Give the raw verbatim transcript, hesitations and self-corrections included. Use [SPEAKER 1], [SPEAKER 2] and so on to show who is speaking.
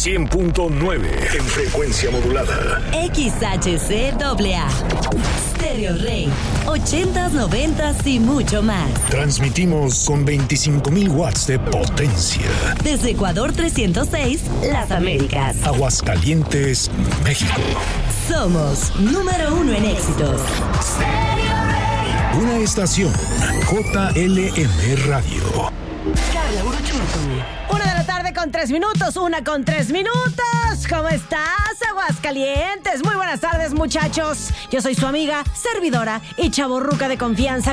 [SPEAKER 1] cien punto nueve en frecuencia modulada.
[SPEAKER 2] X H C A A. Stereo Rey. ochentas, noventas y mucho más.
[SPEAKER 1] Transmitimos con veinticinco mil watts de potencia.
[SPEAKER 2] Desde Ecuador trescientos seis, Las Américas.
[SPEAKER 1] Aguascalientes, México.
[SPEAKER 2] Somos número uno en éxitos.
[SPEAKER 1] Una estación J L M Radio.
[SPEAKER 2] Carla Uruchurtu.
[SPEAKER 3] Una de la tarde con tres minutos, una con tres minutos. ¿Cómo estás, Aguascalientes? Muy buenas tardes, muchachos. Yo soy su amiga, servidora y chavorruca de confianza,